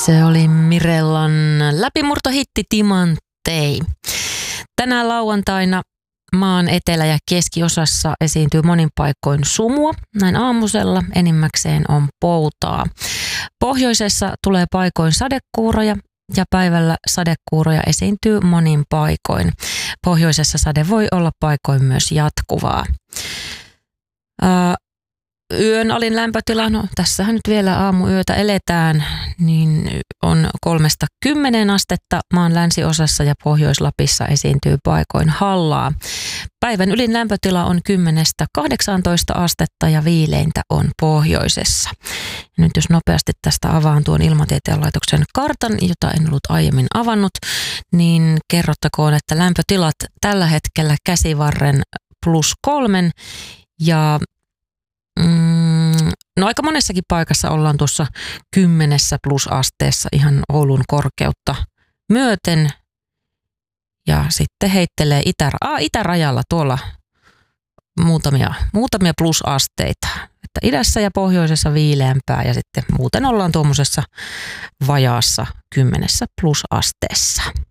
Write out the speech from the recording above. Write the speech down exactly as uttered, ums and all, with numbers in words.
Se oli Mirellan läpimurtohitti Timantei. Tänään lauantaina maan etelä- ja keskiosassa esiintyy monin paikoin sumua. Näin aamusella enimmäkseen on poutaa. Pohjoisessa tulee paikoin sadekuuroja ja päivällä sadekuuroja esiintyy monin paikoin. Pohjoisessa sade voi olla paikoin myös jatkuvaa. Ää, Yön alin lämpötila, no tässähän nyt vielä aamuyötä eletään, niin on kolmesta kymmeneen astetta maan länsiosassa ja Pohjois-Lapissa esiintyy paikoin hallaa. Päivän ylin lämpötila on kymmenestä kahdeksaantoista astetta ja viileintä on pohjoisessa. Ja nyt jos nopeasti tästä avaan tuon Ilmatieteen laitoksen kartan, jota en ollut aiemmin avannut, niin kerrottakoon, että lämpötilat tällä hetkellä Käsivarren plus kolmen ja Mm, no aika monessakin paikassa ollaan tuossa kymmenessä plusasteessa ihan Oulun korkeutta myöten. Ja sitten heittelee itä, ah, itärajalla tuolla muutamia, muutamia plusasteita. Että idässä ja pohjoisessa viileämpää ja sitten muuten ollaan tuommoisessa vajaassa kymmenessä plusasteessa.